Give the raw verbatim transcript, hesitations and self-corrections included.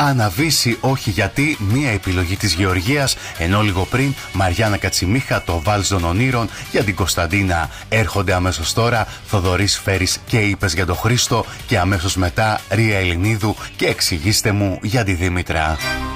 Αναβήσει όχι γιατί, μία επιλογή της Γεωργίας. Ενώ λίγο πριν Μαριάννα Κατσιμίχα, το βάλς των ονείρων για την Κωνσταντίνα. Έρχονται αμέσως τώρα Θοδωρής Φέρης και είπες για τον Χρήστο. Και αμέσως μετά Ρία Ελληνίδου και εξηγήστε μου για τη Δήμητρα.